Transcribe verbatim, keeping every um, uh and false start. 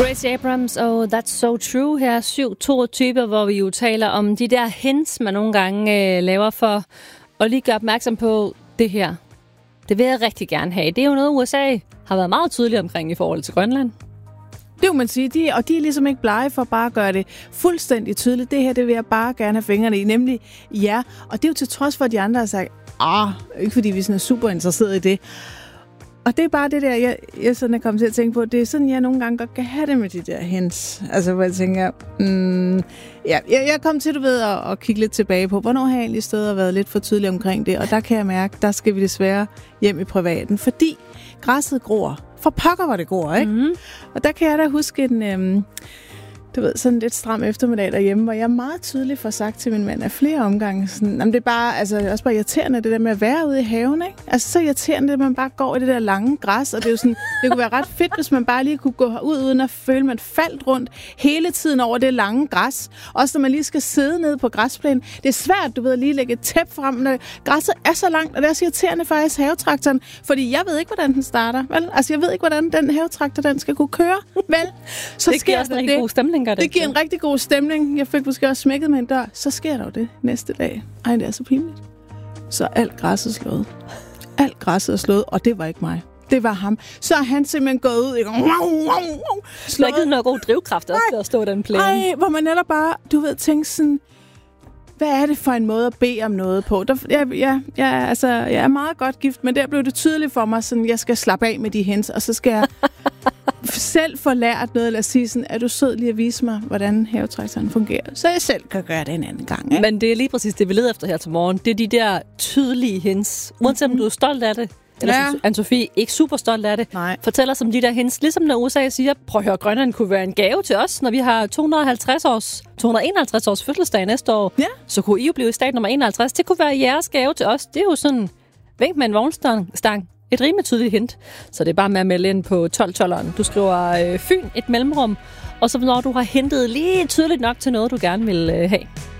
Gracie Abrams og That's So True her, syv toogtyve, hvor vi jo taler om de der hints, man nogle gange øh, laver for at lige gøre opmærksom på det her. Det vil jeg rigtig gerne have. Det er jo noget, U S A har været meget tydeligt omkring i forhold til Grønland. Det vil man sige, de, og de er ligesom ikke blege for bare at gøre det fuldstændig tydeligt. Det her, det vil jeg bare gerne have fingrene i, nemlig ja. Og det er jo til trods for, at de andre har sagt, ah, ikke fordi vi sådan er super interesserede i det. Og det er bare det der, jeg, jeg sådan er kommet til at tænke på, det er sådan, jeg nogle gange godt kan have det med de der hints. Altså, hvor jeg tænker, mm, ja, jeg, jeg kom til, du ved, at, at kigge lidt tilbage på, hvornår har jeg egentlig stået og været lidt for tydelig omkring det, og der kan jeg mærke, der skal vi desværre hjem i privaten, fordi græsset gror. For pokker var det gror, ikke? Mm-hmm. Og der kan jeg da huske en, øhm, du ved, sådan lidt stram eftermiddag derhjemme, hvor jeg meget tydeligt får sagt til min mand af flere omgange, sådan, jamen det er bare, altså det er også bare irriterende, det der med at være ude i haven, ikke? Altså så irriterende, at man bare går i det der lange græs, og det er jo sådan, det kunne være ret fedt, hvis man bare lige kunne gå ud, uden at føle, at man faldt rundt hele tiden over det lange græs. Også når man lige skal sidde nede på græsplænen. Det er svært, du ved, at lige lægge et tæp frem, når græsset er så langt, og det er så irriterende faktisk havetraktoren, fordi jeg ved ikke, hvordan den starter, vel? Altså jeg ved ikke, hvordan den havetraktor, den skal kunne køre, vel? Så det giver også en rigtig god stemning. Det, det giver en rigtig god stemning. Jeg fik måske også smækket med en dør. Så sker der jo det næste dag. Ej, det er så pinligt. Så alt græsset er slået. Alt græsset er slået, og det var ikke mig. Det var ham. Så er han simpelthen gået ud. Ikke? Der er ikke noget god drivkraft også til at stå den plæne. Ej, hvor man netop bare, du ved, tænke sådan, hvad er det for en måde at bede om noget på? Der, jeg, jeg, jeg, altså, jeg er meget godt gift, men der blev det tydeligt for mig, sådan, jeg skal slappe af med de hints, og så skal jeg selv få lært noget, eller sige sådan, er du sød lige at vise mig, hvordan havetraktoren fungerer, så jeg selv kan gøre det en anden gang. Ikke? Men det er lige præcis det, vi leder efter her til morgen. Det er de der tydelige hints. Uanset om du er stolt af det, eller ja. Anne-Sophie ikke super stolt af det. Nej. Fortæl os om de der hints. Ligesom når U S A siger, prøv at høre, Grønland kunne være en gave til os, når vi har to hundrede og halvtreds års, to hundrede og enoghalvtreds års fødselsdag næste år. Ja. Så kunne I jo blive stat nummer enoghalvtreds. Det kunne være jeres gave til os. Det er jo sådan, vink med en vognstang. Et rimelig tydeligt hint. Så det er bare med at melde ind på tolv tolveren. Du skriver øh, Fyn, et mellemrum, og så når du har hentet lige tydeligt nok til noget, du gerne vil øh, have.